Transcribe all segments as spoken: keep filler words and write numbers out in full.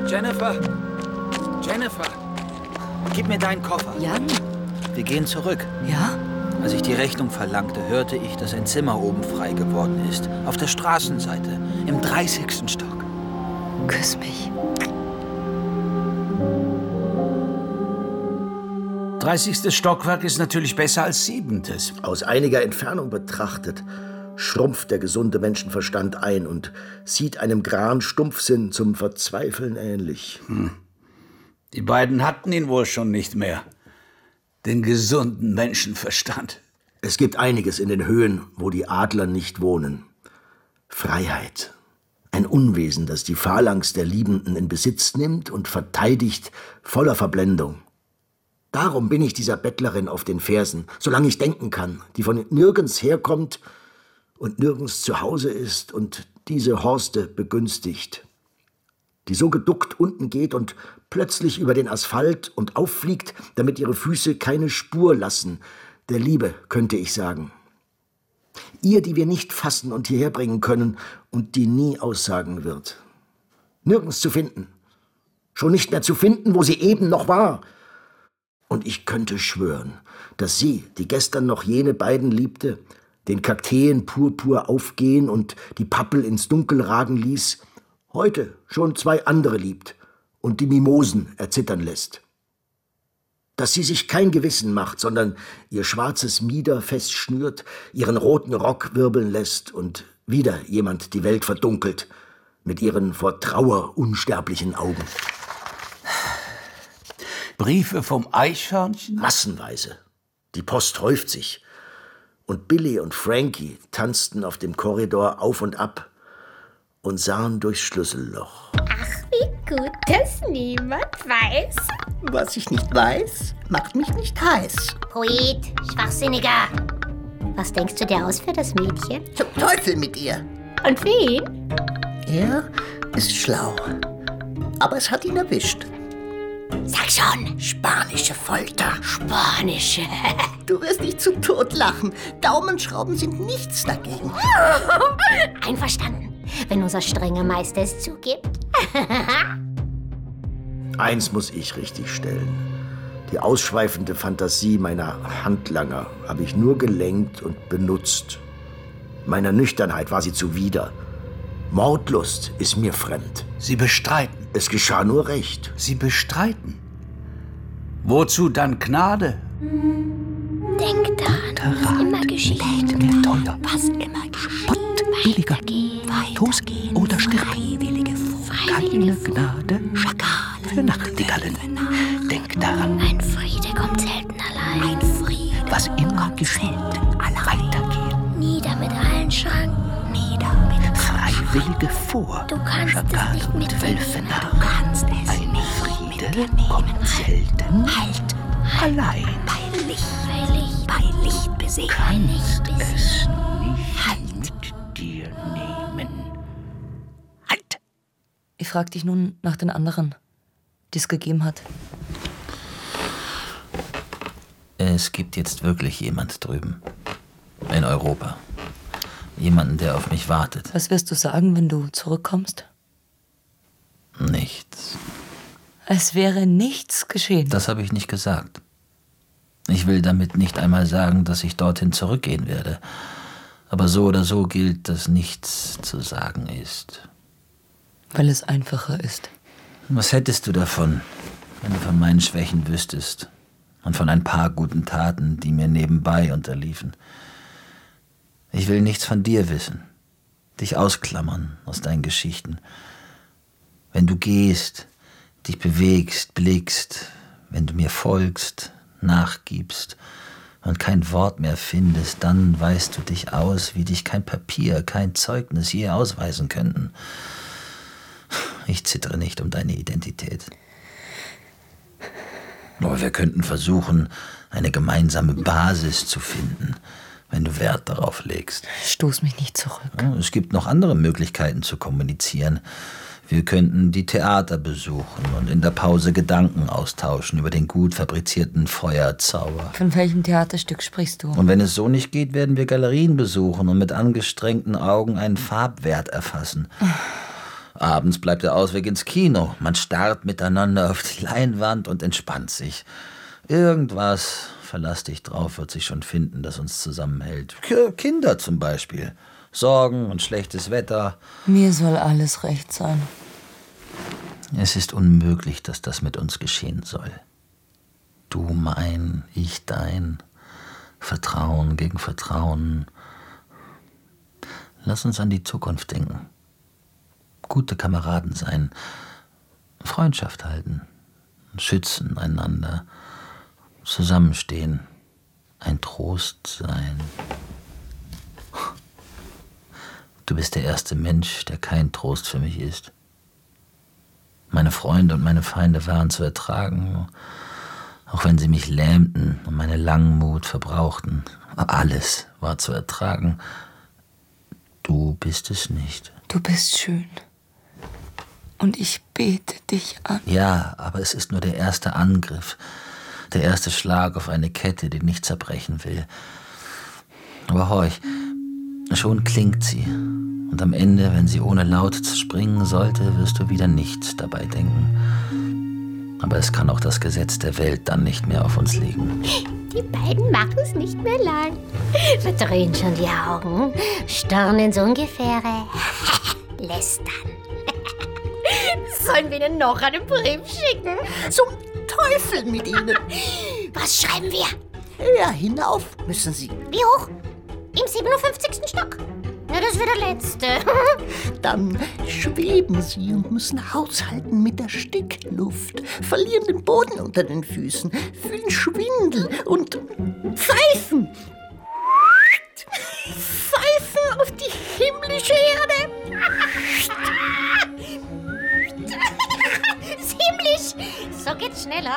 Jennifer! Jennifer! Gib mir deinen Koffer. Jan? Wir gehen zurück. Ja? Als ich die Rechnung verlangte, hörte ich, dass ein Zimmer oben frei geworden ist. Auf der Straßenseite, im dreißigsten Stock. Küss mich. dreißigstes Stockwerk ist natürlich besser als siebentes. Aus einiger Entfernung betrachtet schrumpft der gesunde Menschenverstand ein und sieht einem Gran Stumpfsinn zum Verzweifeln ähnlich. Hm. Die beiden hatten ihn wohl schon nicht mehr. Den gesunden Menschenverstand. Es gibt einiges in den Höhen, wo die Adler nicht wohnen. Freiheit. Ein Unwesen, das die Phalanx der Liebenden in Besitz nimmt und verteidigt voller Verblendung. Darum bin ich dieser Bettlerin auf den Fersen, solange ich denken kann, die von nirgends herkommt und nirgends zu Hause ist und diese Horste begünstigt. Die so geduckt unten geht und plötzlich über den Asphalt und auffliegt, damit ihre Füße keine Spur lassen. Der Liebe, könnte ich sagen. Ihr, die wir nicht fassen und hierher bringen können und die nie aussagen wird. Nirgends zu finden. Schon nicht mehr zu finden, wo sie eben noch war. Und ich könnte schwören, dass sie, die gestern noch jene beiden liebte, den Kakteen-Purpur aufgehen und die Pappel ins Dunkel ragen ließ, heute schon zwei andere liebt und die Mimosen erzittern lässt. Dass sie sich kein Gewissen macht, sondern ihr schwarzes Mieder festschnürt, ihren roten Rock wirbeln lässt und wieder jemand die Welt verdunkelt mit ihren vor Trauer unsterblichen Augen. Briefe vom Eichhörnchen? Massenweise. Die Post häuft sich. Und Billy und Frankie tanzten auf dem Korridor auf und ab und sahen durchs Schlüsselloch. Ach, wie gut, dass niemand weiß. Was ich nicht weiß, macht mich nicht heiß. Poet, Schwachsinniger. Was denkst du dir aus für das Mädchen? Zum Teufel mit ihr. Und für ihn? Er ist schlau. Aber es hat ihn erwischt. Sag schon. Spanische Folter. Spanische. Du wirst dich zu Tod lachen. Daumenschrauben sind nichts dagegen. Einverstanden, wenn unser strenger Meister es zugibt. Eins muss ich richtigstellen. Die ausschweifende Fantasie meiner Handlanger habe ich nur gelenkt und benutzt. Meiner Nüchternheit war sie zuwider. Mordlust ist mir fremd. Sie bestreiten. Es geschah nur recht. Sie bestreiten. Wozu dann Gnade? Denk daran, was immer geschieht. Teuer. Was immer geschieht. Billiger. Toast oder stirb. Keine Gnade. Schakale. Für Nachtigallen. Denk daran. Ein Friede kommt selten allein. Ein Friede. Was immer geschieht. Weitergehen. Nieder mit allen Schranken. Nieder mit Freiwillige vor. Du kannst Schakal es nicht und mit Wölfe nehmen. nach. Du kannst es Ein nicht Friede mit dir kommt nehmen. selten. Halt. Allein. Bei Licht. Bei Licht. Bei Licht besehen. Bei Licht besehen. Es nicht halt. Mit dir nehmen. Halt! Ich frag dich nun nach den anderen, die es gegeben hat. Es gibt jetzt wirklich jemand drüben. In Europa. Jemanden, der auf mich wartet. Was wirst du sagen, wenn du zurückkommst? Nichts. Es wäre nichts geschehen. Das habe ich nicht gesagt. Ich will damit nicht einmal sagen, dass ich dorthin zurückgehen werde. Aber so oder so gilt, dass nichts zu sagen ist. Weil es einfacher ist. Was hättest du davon, wenn du von meinen Schwächen wüsstest und von ein paar guten Taten, die mir nebenbei unterliefen? Ich will nichts von dir wissen, dich ausklammern aus deinen Geschichten. Wenn du gehst, dich bewegst, blickst, wenn du mir folgst, nachgibst und kein Wort mehr findest, dann weist du dich aus, wie dich kein Papier, kein Zeugnis je ausweisen könnten. Ich zittere nicht um deine Identität. Aber wir könnten versuchen, eine gemeinsame Basis zu finden, wenn du Wert darauf legst. Stoß mich nicht zurück. Es gibt noch andere Möglichkeiten zu kommunizieren. Wir könnten die Theater besuchen und in der Pause Gedanken austauschen über den gut fabrizierten Feuerzauber. Von welchem Theaterstück sprichst du? Und wenn es so nicht geht, werden wir Galerien besuchen und mit angestrengten Augen einen Farbwert erfassen. Abends bleibt der Ausweg ins Kino. Man starrt miteinander auf die Leinwand und entspannt sich. Irgendwas, verlass dich drauf, wird sich schon finden, das uns zusammenhält. K- Kinder zum Beispiel. Sorgen und schlechtes Wetter. Mir soll alles recht sein. Es ist unmöglich, dass das mit uns geschehen soll. Du mein, ich dein. Vertrauen gegen Vertrauen. Lass uns an die Zukunft denken. Gute Kameraden sein. Freundschaft halten. Schützen einander. Zusammenstehen. Ein Trost sein. Du bist der erste Mensch, der kein Trost für mich ist. Meine Freunde und meine Feinde waren zu ertragen, auch wenn sie mich lähmten und meine Langmut verbrauchten. Alles war zu ertragen. Du bist es nicht. Du bist schön. Und ich bete dich an. Ja, aber es ist nur der erste Angriff. Der erste Schlag auf eine Kette, die nicht zerbrechen will. Aber horch, schon klingt sie. Und am Ende, wenn sie ohne Laut springen sollte, wirst du wieder nicht dabei denken. Aber es kann auch das Gesetz der Welt dann nicht mehr auf uns liegen. Die beiden machen es nicht mehr lang. Verdrehen schon die Augen, starren ins Ungefähre, lästern. Sollen wir ihnen noch einen Brief schicken? Zum Teufel mit Ihnen. Was schreiben wir? Höher hinauf müssen Sie. Wie hoch? Im siebenundfünfzigsten Stock. Na, das wird der letzte. Dann schweben Sie und müssen haushalten mit der Stickluft, verlieren den Boden unter den Füßen, fühlen Schwindel und pfeifen. Pfeifen auf die himmlische Erde. Ist himmlisch. So geht's schneller.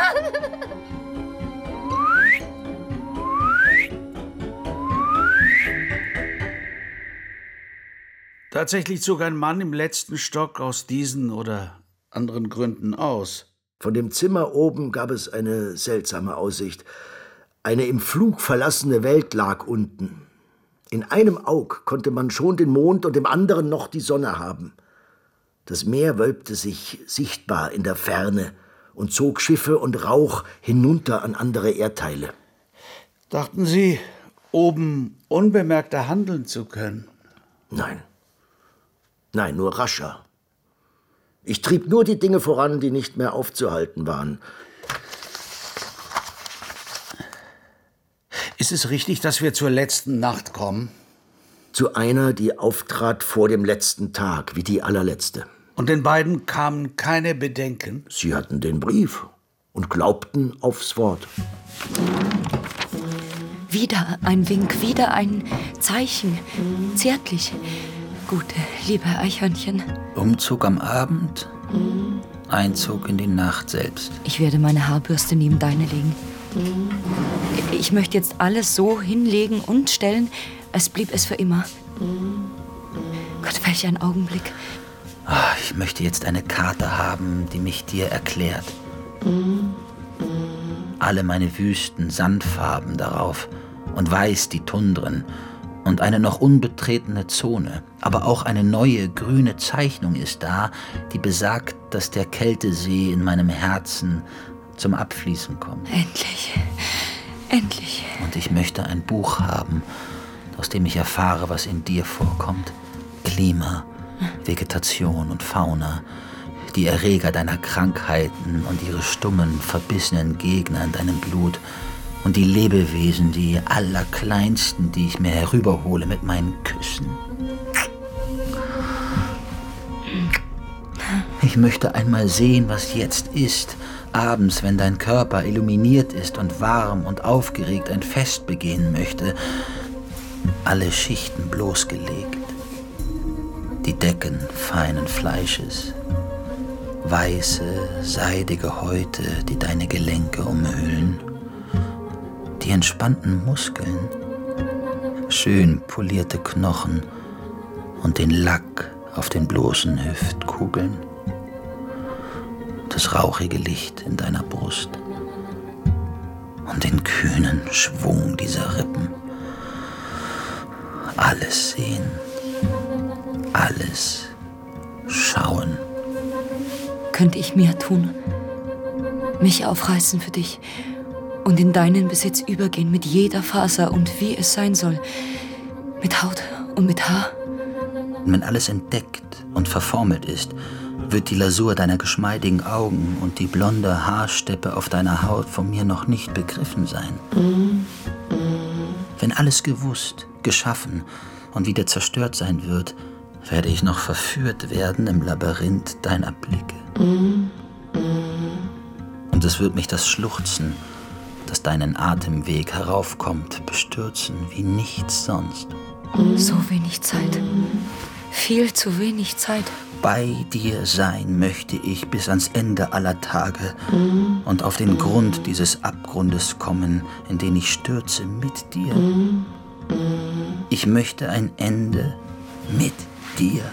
Tatsächlich zog ein Mann im letzten Stock aus diesen oder anderen Gründen aus. Von dem Zimmer oben gab es eine seltsame Aussicht. Eine im Flug verlassene Welt lag unten. In einem Aug konnte man schon den Mond und im anderen noch die Sonne haben. Das Meer wölbte sich sichtbar in der Ferne und zog Schiffe und Rauch hinunter an andere Erdteile. Dachten Sie, oben unbemerkter handeln zu können? Nein. Nein, nur rascher. Ich trieb nur die Dinge voran, die nicht mehr aufzuhalten waren. Ist es richtig, dass wir zur letzten Nacht kommen? Zu einer, die auftrat vor dem letzten Tag, wie die allerletzte. Und den beiden kamen keine Bedenken? Sie hatten den Brief und glaubten aufs Wort. Wieder ein Wink, wieder ein Zeichen. Zärtlich. Gute, liebe Eichhörnchen. Umzug am Abend, Einzug in die Nacht selbst. Ich werde meine Haarbürste neben deine legen. Ich möchte jetzt alles so hinlegen und stellen, als blieb es für immer. Gott, welch ein Augenblick. Ach, ich möchte jetzt eine Karte haben, die mich dir erklärt. Alle meine Wüsten, Sandfarben darauf und weiß die Tundren und eine noch unbetretene Zone. Aber auch eine neue grüne Zeichnung ist da, die besagt, dass der Kältesee in meinem Herzen zum Abfließen kommt. Endlich, endlich. Und ich möchte ein Buch haben, aus dem ich erfahre, was in dir vorkommt. Klima, Vegetation und Fauna, die Erreger deiner Krankheiten und ihre stummen, verbissenen Gegner in deinem Blut und die Lebewesen, die allerkleinsten, die ich mir herüberhole mit meinen Küssen. Ich möchte einmal sehen, was jetzt ist, abends, wenn dein Körper illuminiert ist und warm und aufgeregt ein Fest begehen möchte, alle Schichten bloßgelegt, die Decken feinen Fleisches, weiße, seidige Häute, die deine Gelenke umhüllen, die entspannten Muskeln, schön polierte Knochen und den Lack auf den bloßen Hüftkugeln, das rauchige Licht in deiner Brust und den kühnen Schwung dieser Rippen. Alles sehen, alles schauen. Könnte ich mehr tun? Mich aufreißen für dich und in deinen Besitz übergehen mit jeder Faser und wie es sein soll. Mit Haut und mit Haar. Wenn alles entdeckt und verformelt ist, wird die Lasur deiner geschmeidigen Augen und die blonde Haarsteppe auf deiner Haut von mir noch nicht begriffen sein. Wenn alles gewusst, geschaffen und wieder zerstört sein wird, werde ich noch verführt werden im Labyrinth deiner Blicke. Und es wird mich das Schluchzen, das deinen Atemweg heraufkommt, bestürzen wie nichts sonst. So wenig Zeit. Viel zu wenig Zeit. Bei dir sein möchte ich bis ans Ende aller Tage und auf den Grund dieses Abgrundes kommen, in den ich stürze mit dir. Ich möchte ein Ende mit dir.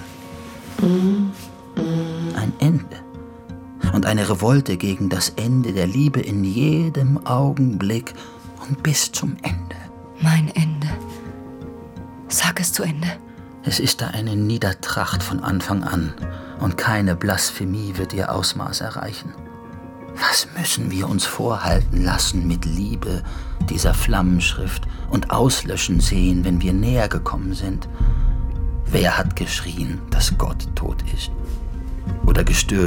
Ein Ende. Und eine Revolte gegen das Ende der Liebe in jedem Augenblick und bis zum Ende. Mein Ende. Sag es zu Ende. Es ist da eine Niedertracht von Anfang an und keine Blasphemie wird ihr Ausmaß erreichen. Was müssen wir uns vorhalten lassen mit Liebe, dieser Flammenschrift und auslöschen sehen, wenn wir näher gekommen sind? Wer hat geschrien, dass Gott tot ist? Oder gestört